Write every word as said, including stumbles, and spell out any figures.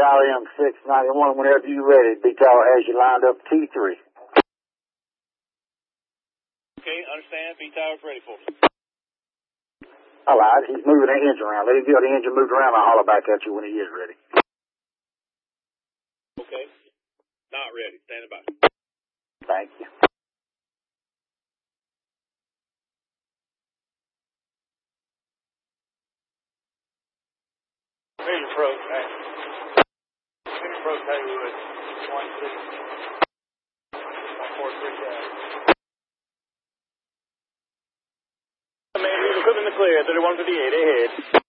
Tower M six ninety-one, whenever you're ready. B Tower has you lined up T three. Okay, understand. B Tower's ready for you. All right, he's moving the engine around. Let him get the engine moved around. I'll holler back at you when he is ready. Okay. Not ready. Standing by. Thank you. Major approach, man. Major approach, Haywood. One six. One four three dash. Major, equipment in the clear. thirty-one fifty-eight, ahead.